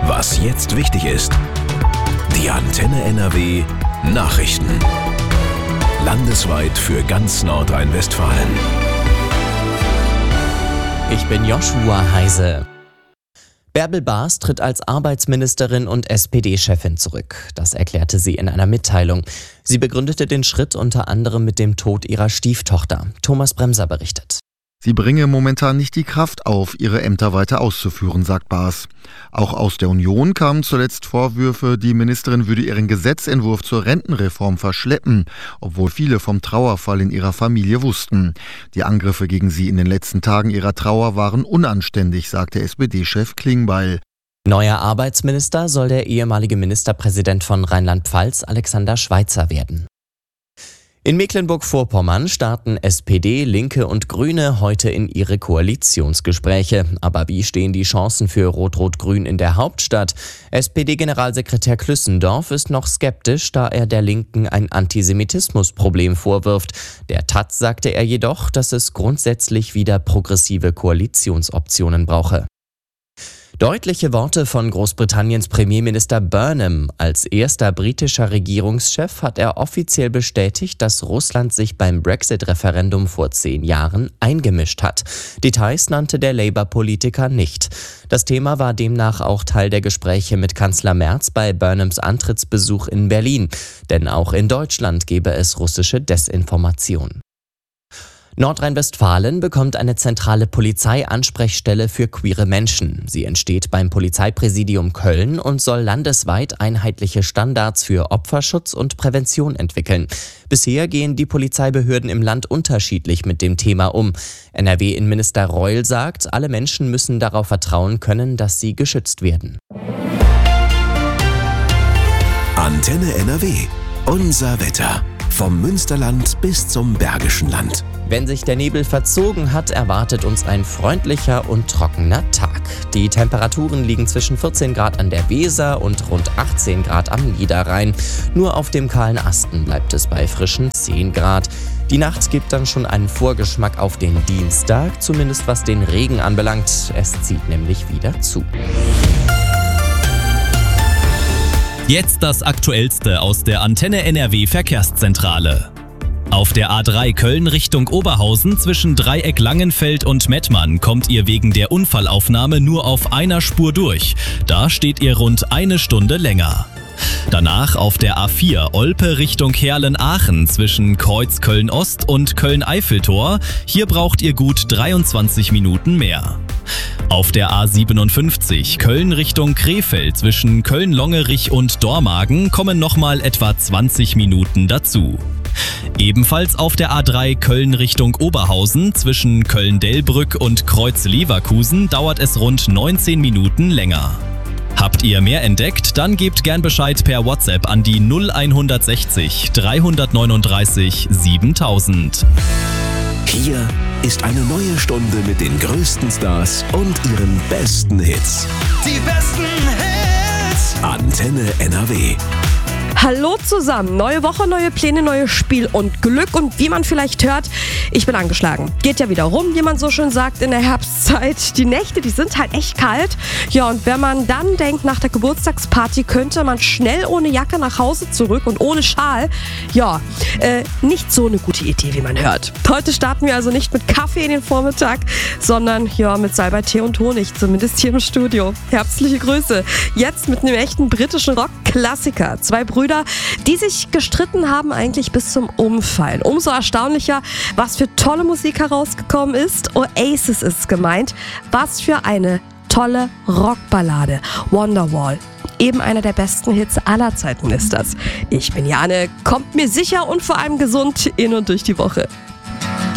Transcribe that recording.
Was jetzt wichtig ist. Die Antenne NRW Nachrichten. Landesweit für ganz Nordrhein-Westfalen. Ich bin Joshua Heise. Bärbel Baas tritt als Arbeitsministerin und SPD-Chefin zurück. Das erklärte sie in einer Mitteilung. Sie begründete den Schritt unter anderem mit dem Tod ihrer Stieftochter. Thomas Bremser berichtet. Sie bringe momentan nicht die Kraft auf, ihre Ämter weiter auszuführen, sagt Baas. Auch aus der Union kamen zuletzt Vorwürfe, die Ministerin würde ihren Gesetzentwurf zur Rentenreform verschleppen, obwohl viele vom Trauerfall in ihrer Familie wussten. Die Angriffe gegen sie in den letzten Tagen ihrer Trauer waren unanständig, sagte SPD-Chef Klingbeil. Neuer Arbeitsminister soll der ehemalige Ministerpräsident von Rheinland-Pfalz, Alexander Schweitzer, werden. In Mecklenburg-Vorpommern starten SPD, Linke und Grüne heute in ihre Koalitionsgespräche. Aber wie stehen die Chancen für Rot-Rot-Grün in der Hauptstadt? SPD-Generalsekretär Klüssendorf ist noch skeptisch, da er der Linken ein Antisemitismusproblem vorwirft. Der Taz sagte er jedoch, dass es grundsätzlich wieder progressive Koalitionsoptionen brauche. Deutliche Worte von Großbritanniens Premierminister Burnham. Als erster britischer Regierungschef hat er offiziell bestätigt, dass Russland sich beim Brexit-Referendum vor 10 Jahren eingemischt hat. Details nannte der Labour-Politiker nicht. Das Thema war demnach auch Teil der Gespräche mit Kanzler Merz bei Burnhams Antrittsbesuch in Berlin. Denn auch in Deutschland gebe es russische Desinformation. Nordrhein-Westfalen bekommt eine zentrale Polizeiansprechstelle für queere Menschen. Sie entsteht beim Polizeipräsidium Köln und soll landesweit einheitliche Standards für Opferschutz und Prävention entwickeln. Bisher gehen die Polizeibehörden im Land unterschiedlich mit dem Thema um. NRW-Innenminister Reul sagt, alle Menschen müssen darauf vertrauen können, dass sie geschützt werden. Antenne NRW. Unser Wetter. Vom Münsterland bis zum Bergischen Land. Wenn sich der Nebel verzogen hat, erwartet uns ein freundlicher und trockener Tag. Die Temperaturen liegen zwischen 14 Grad an der Weser und rund 18 Grad am Niederrhein. Nur auf dem kahlen Asten bleibt es bei frischen 10 Grad. Die Nacht gibt dann schon einen Vorgeschmack auf den Dienstag, zumindest was den Regen anbelangt. Es zieht nämlich wieder zu. Jetzt das Aktuellste aus der Antenne NRW Verkehrszentrale. Auf der A3 Köln Richtung Oberhausen zwischen Dreieck Langenfeld und Mettmann kommt ihr wegen der Unfallaufnahme nur auf einer Spur durch. Da steht ihr rund eine Stunde länger. Danach auf der A4 Olpe Richtung Heerlen-Aachen zwischen Kreuz Köln-Ost und Köln-Eiffeltor. Hier braucht ihr gut 23 Minuten mehr. Auf der A57 Köln Richtung Krefeld zwischen Köln-Longerich und Dormagen kommen nochmal etwa 20 Minuten dazu. Ebenfalls auf der A3 Köln Richtung Oberhausen zwischen Köln-Dellbrück und Kreuz-Leverkusen dauert es rund 19 Minuten länger. Habt ihr mehr entdeckt? Dann gebt gern Bescheid per WhatsApp an die 0160 339 7000. Hier ist eine neue Stunde mit den größten Stars und ihren besten Hits. Die besten Hits. Antenne NRW. Hallo zusammen, neue Woche, neue Pläne, neues Spiel und Glück und wie man vielleicht hört, ich bin angeschlagen. Geht ja wieder rum, wie man so schön sagt in der Herbstzeit. Die Nächte, die sind halt echt kalt. Ja, und wenn man dann denkt, nach der Geburtstagsparty könnte man schnell ohne Jacke nach Hause zurück und ohne Schal, ja, nicht so eine gute Idee, wie man hört. Heute starten wir also nicht mit Kaffee in den Vormittag, sondern ja, mit Salbeitee und Honig, zumindest hier im Studio. Herzliche Grüße. Jetzt mit einem echten britischen Rock-Klassiker. 2 Brüder, die sich gestritten haben eigentlich bis zum Umfallen. Umso erstaunlicher, was für tolle Musik herausgekommen ist. Oasis ist gemeint. Was für eine tolle Rockballade. Wonderwall. Eben einer der besten Hits aller Zeiten ist das. Ich bin Jane, kommt mir sicher und vor allem gesund in und durch die Woche.